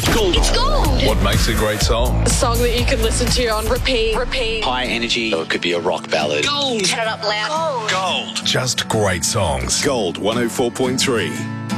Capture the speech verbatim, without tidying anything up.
Gold. It's gold. What makes a great song? A song that you can listen to on repeat, repeat. High energy. Or it could be a rock ballad. Gold. Turn it up loud. Gold. Just great songs. Gold one oh four point three.